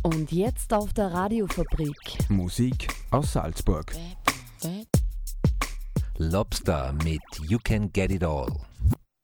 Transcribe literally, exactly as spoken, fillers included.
Und jetzt auf der Radiofabrik. Musik aus Salzburg. Lobster mit You Can Get It All.